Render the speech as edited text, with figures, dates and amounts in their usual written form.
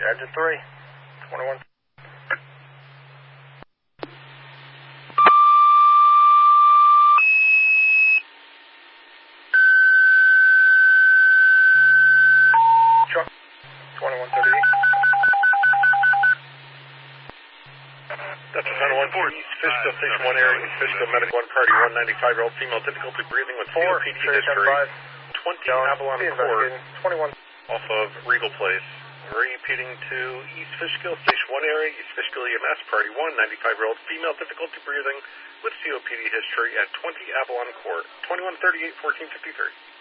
Engine 3, 21. Truck, 2138. That's 114 East Fishkill Station 1 area, East Fishkill Medic 1 party, 195-year-old female, difficulty breathing with COPD history, 20 Avalon Court, 21. off of Regal Place. Repeating to East Fishkill Station 1 area, East Fishkill EMS party 1, 95-year-old female, difficulty breathing with COPD history at 20 Avalon Court, 2138-1453.